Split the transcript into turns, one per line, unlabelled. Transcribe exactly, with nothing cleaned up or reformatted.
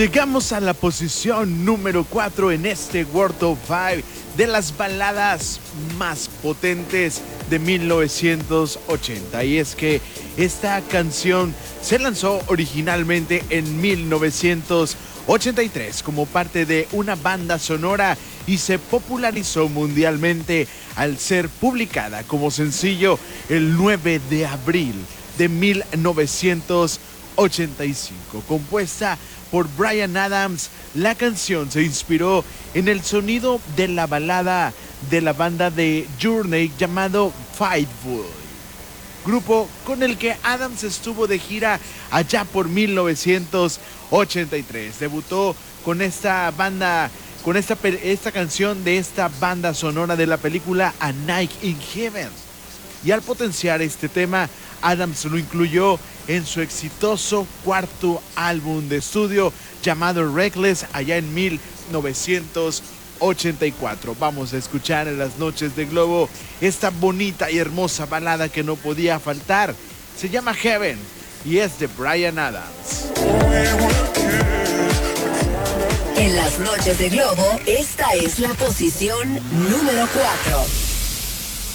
Llegamos a la posición número cuatro en este World Top cinco de las baladas más potentes de mil novecientos ochenta. Y es que esta canción se lanzó originalmente en mil novecientos ochenta y tres como parte de una banda sonora y se popularizó mundialmente al ser publicada como sencillo el nueve de abril de mil novecientos ochenta y cinco. Compuesta por Bryan Adams, la canción se inspiró en el sonido de la balada de la banda de Journey llamado Fightful, grupo con el que Adams estuvo de gira allá por mil novecientos ochenta y tres. Debutó con esta banda, con esta, esta canción de esta banda sonora de la película A Night in Heaven. Y al potenciar este tema, Adams lo incluyó en su exitoso cuarto álbum de estudio llamado Reckless allá en mil novecientos ochenta y cuatro. Vamos a escuchar en las noches de Globo esta bonita y hermosa balada que no podía faltar. Se llama Heaven y es de Bryan Adams.
En las noches de Globo, esta es la posición número cuatro.